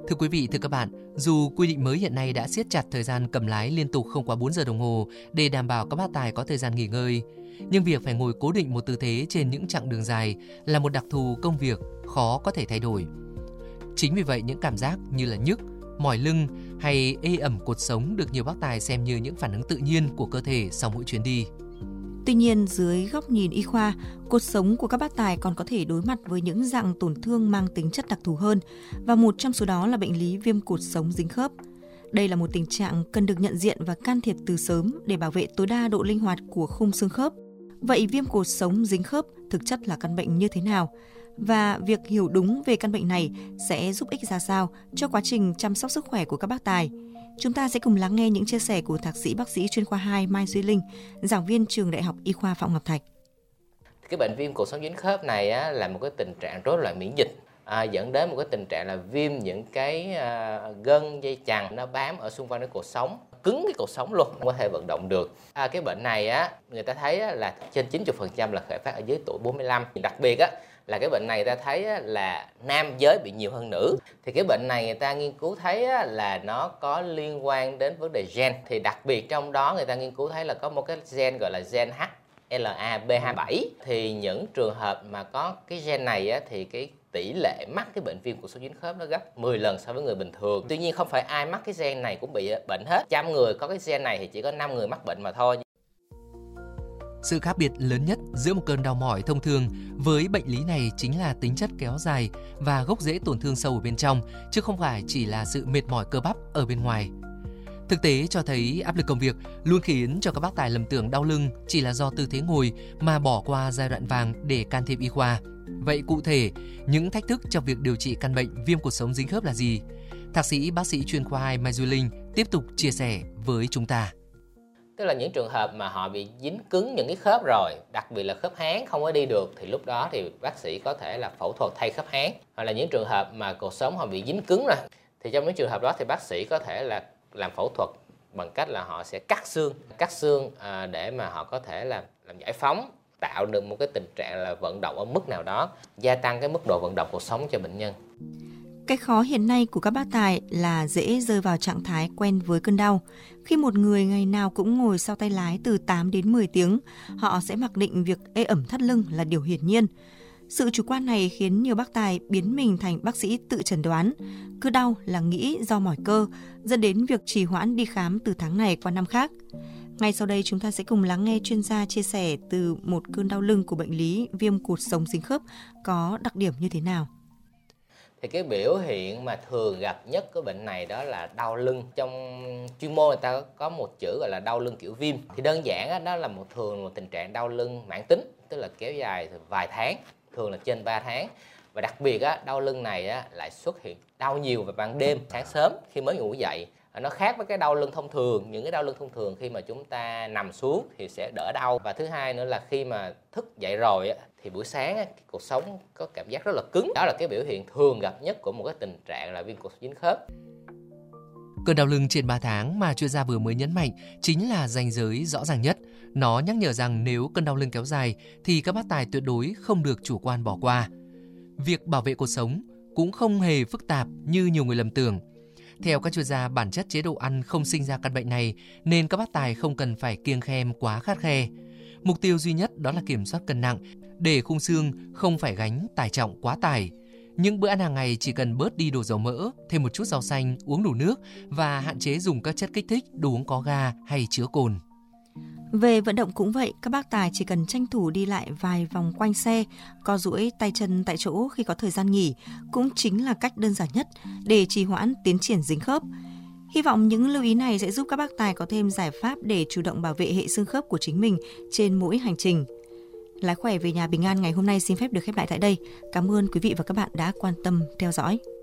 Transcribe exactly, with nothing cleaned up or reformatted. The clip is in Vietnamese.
Thưa quý vị, thưa các bạn, dù quy định mới hiện nay đã siết chặt thời gian cầm lái liên tục không quá bốn giờ đồng hồ để đảm bảo các bác tài có thời gian nghỉ ngơi, nhưng việc phải ngồi cố định một tư thế trên những chặng đường dài là một đặc thù công việc khó có thể thay đổi. Chính vì vậy, những cảm giác như là nhức, mỏi lưng hay ê ẩm cột sống được nhiều bác tài xem như những phản ứng tự nhiên của cơ thể sau mỗi chuyến đi. Tuy nhiên, dưới góc nhìn y khoa, cột sống của các bác tài còn có thể đối mặt với những dạng tổn thương mang tính chất đặc thù hơn, và một trong số đó là bệnh lý viêm cột sống dính khớp. Đây là một tình trạng cần được nhận diện và can thiệp từ sớm để bảo vệ tối đa độ linh hoạt của khung xương khớp. Vậy viêm cột sống dính khớp thực chất là căn bệnh như thế nào? Và việc hiểu đúng về căn bệnh này sẽ giúp ích ra sao cho quá trình chăm sóc sức khỏe của các bác tài? Chúng ta sẽ cùng lắng nghe những chia sẻ của Thạc sĩ bác sĩ chuyên khoa hai Mai Duy Linh, giảng viên trường Đại học Y khoa Phạm Ngọc Thạch. Cái bệnh viêm cột sống dính khớp này á, là một cái tình trạng rối loạn miễn dịch, à, dẫn đến một cái tình trạng là viêm những cái à, gân dây chằng nó bám ở xung quanh cái cột sống, cứng cái cột sống luôn, không có thể vận động được. À, cái bệnh này á, người ta thấy á, là trên chín mươi phần trăm là khởi phát ở dưới tuổi bốn mươi lăm. Đặc biệt á, là cái bệnh này ta thấy á, là nam giới bị nhiều hơn nữ. Thì cái bệnh này người ta nghiên cứu thấy á, là nó có liên quan đến vấn đề gen. Thì đặc biệt trong đó người ta nghiên cứu thấy là có một cái gen gọi là gen H L A B hai bảy. Thì những trường hợp mà có cái gen này á, thì cái tỷ lệ mắc cái bệnh viêm cột sống dính khớp nó gấp mười lần so với người bình thường. Tuy nhiên không phải ai mắc cái gen này cũng bị bệnh hết. Trăm người có cái gen này thì chỉ có năm người mắc bệnh mà thôi. Sự khác biệt lớn nhất giữa một cơn đau mỏi thông thường với bệnh lý này chính là tính chất kéo dài và gốc rễ tổn thương sâu ở bên trong, chứ không phải chỉ là sự mệt mỏi cơ bắp ở bên ngoài. Thực tế cho thấy áp lực công việc luôn khiến cho các bác tài lầm tưởng đau lưng chỉ là do tư thế ngồi mà bỏ qua giai đoạn vàng để can thiệp y khoa. Vậy cụ thể, những thách thức trong việc điều trị căn bệnh viêm cột sống dính khớp là gì? Thạc sĩ bác sĩ chuyên khoa hai Mai Duy Linh tiếp tục chia sẻ với chúng ta. Tức là những trường hợp mà họ bị dính cứng những cái khớp rồi, đặc biệt là khớp háng không có đi được, thì lúc đó thì bác sĩ có thể là phẫu thuật thay khớp háng. Hoặc là những trường hợp mà cột sống họ bị dính cứng rồi, thì trong những trường hợp đó thì bác sĩ có thể là làm phẫu thuật bằng cách là họ sẽ cắt xương, cắt xương à, để mà họ có thể làm làm giải phóng, tạo được một cái tình trạng là vận động ở mức nào đó, gia tăng cái mức độ vận động cột sống cho bệnh nhân. Cái khó hiện nay của các bác tài là dễ rơi vào trạng thái quen với cơn đau. Khi một người ngày nào cũng ngồi sau tay lái từ tám đến mười tiếng, họ sẽ mặc định việc ê ẩm thắt lưng là điều hiển nhiên. Sự chủ quan này khiến nhiều bác tài biến mình thành bác sĩ tự chẩn đoán. Cứ đau là nghĩ do mỏi cơ, dẫn đến việc trì hoãn đi khám từ tháng này qua năm khác. Ngay sau đây chúng ta sẽ cùng lắng nghe chuyên gia chia sẻ từ một cơn đau lưng của bệnh lý viêm cột sống dính khớp có đặc điểm như thế nào. Thì cái biểu hiện mà thường gặp nhất của bệnh này đó là đau lưng. Trong chuyên môn người ta có một chữ gọi là đau lưng kiểu viêm. Thì đơn giản đó, đó là một thường một tình trạng đau lưng mãn tính, tức là kéo dài vài tháng, thường là trên ba tháng. Và đặc biệt á, đau lưng này á, lại xuất hiện đau nhiều vào ban đêm, sáng sớm khi mới ngủ dậy. Nó khác với cái đau lưng thông thường. Những cái đau lưng thông thường khi mà chúng ta nằm xuống thì sẽ đỡ đau. Và thứ hai nữa là khi mà thức dậy rồi á, thì buổi sáng á, cuộc sống có cảm giác rất là cứng. Đó là cái biểu hiện thường gặp nhất của một cái tình trạng là viêm cột dính khớp. Cơn đau lưng trên ba tháng mà chuyên gia vừa mới nhấn mạnh chính là ranh giới rõ ràng nhất. Nó nhắc nhở rằng nếu cơn đau lưng kéo dài thì các bác tài tuyệt đối không được chủ quan bỏ qua. Việc bảo vệ cột sống cũng không hề phức tạp như nhiều người lầm tưởng. Theo các chuyên gia, bản chất chế độ ăn không sinh ra căn bệnh này nên các bác tài không cần phải kiêng khem quá khắt khe. Mục tiêu duy nhất đó là kiểm soát cân nặng để khung xương không phải gánh tải trọng quá tải. Những bữa ăn hàng ngày chỉ cần bớt đi đồ dầu mỡ, thêm một chút rau xanh, uống đủ nước và hạn chế dùng các chất kích thích, đồ uống có ga hay chứa cồn. Về vận động cũng vậy, các bác tài chỉ cần tranh thủ đi lại vài vòng quanh xe, co duỗi tay chân tại chỗ khi có thời gian nghỉ cũng chính là cách đơn giản nhất để trì hoãn tiến triển dính khớp. Hy vọng những lưu ý này sẽ giúp các bác tài có thêm giải pháp để chủ động bảo vệ hệ xương khớp của chính mình trên mỗi hành trình. Lái khỏe về nhà bình an ngày hôm nay xin phép được khép lại tại đây. Cảm ơn quý vị và các bạn đã quan tâm theo dõi.